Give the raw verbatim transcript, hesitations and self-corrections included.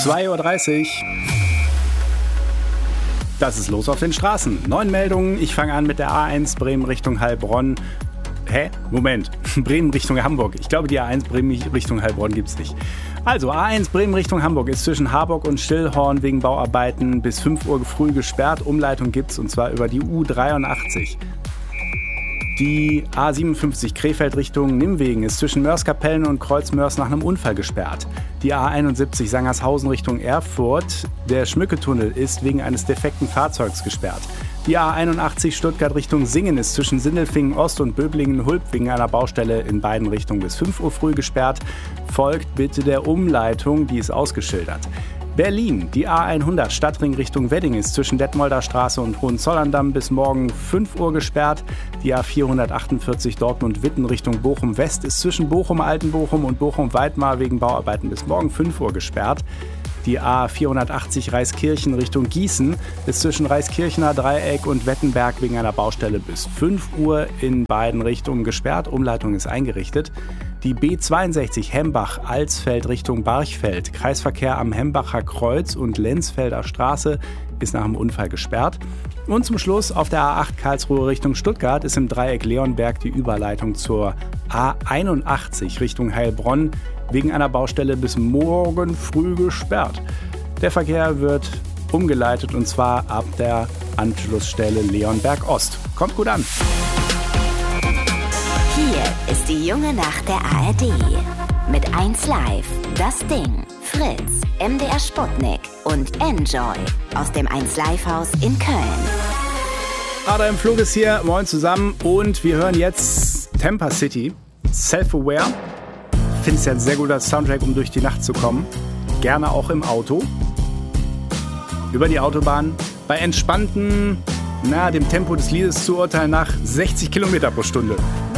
zwei Uhr dreißig. Das ist los auf den Straßen. Neun Meldungen. Ich fange an mit der A eins Bremen Richtung Heilbronn. Hä? Moment. Bremen Richtung Hamburg. Ich glaube, die A eins Bremen Richtung Heilbronn gibt es nicht. Also, A eins Bremen Richtung Hamburg ist zwischen Harburg und Stillhorn wegen Bauarbeiten bis fünf Uhr früh gesperrt. Umleitung gibt's und zwar über die U dreiundachtzig. Die A siebenundfünfzig Krefeld Richtung Nimwegen ist zwischen Mörs-Kapellen und Kreuz-Mörs nach einem Unfall gesperrt. Die A einundsiebzig Sangershausen Richtung Erfurt, der Schmücketunnel ist wegen eines defekten Fahrzeugs gesperrt. Die A einundachtzig Stuttgart Richtung Singen ist zwischen Sindelfingen Ost und Böblingen-Hulp wegen einer Baustelle in beiden Richtungen bis fünf Uhr früh gesperrt. Folgt bitte der Umleitung, die ist ausgeschildert. Berlin, die A hundert Stadtring Richtung Wedding ist zwischen Detmolder Straße und Hohenzollern-Damm bis morgen fünf Uhr gesperrt. Die A vierhundertachtundvierzig Dortmund-Witten Richtung Bochum West ist zwischen Bochum-Altenbochum und Bochum-Weidmar wegen Bauarbeiten bis morgen fünf Uhr gesperrt. Die A vierhundertachtzig Reiskirchen Richtung Gießen ist zwischen Reiskirchener Dreieck und Wettenberg wegen einer Baustelle bis fünf Uhr in beiden Richtungen gesperrt. Umleitung ist eingerichtet. Die B zweiundsechzig Hembach-Alsfeld Richtung Barchfeld, Kreisverkehr am Hembacher Kreuz und Lenzfelder Straße ist nach dem Unfall gesperrt. Und zum Schluss auf der A acht Karlsruhe Richtung Stuttgart ist im Dreieck Leonberg die Überleitung zur A einundachtzig Richtung Heilbronn wegen einer Baustelle bis morgen früh gesperrt. Der Verkehr wird umgeleitet und zwar ab der Anschlussstelle Leonberg Ost. Kommt gut an. Hier ist die junge Nacht der A R D. Mit eins Live, Das Ding, Fritz, M D R Sputnik und Enjoy aus dem eins Live Haus in Köln. Adam Flug ist hier, moin zusammen und wir hören jetzt Tampa City, Self-Aware. Ich finde es ja ein sehr guter Soundtrack, um durch die Nacht zu kommen. Gerne auch im Auto. Über die Autobahn. Bei entspannten, na, dem Tempo des Liedes zu urteilen nach sechzig Kilometer pro Stunde.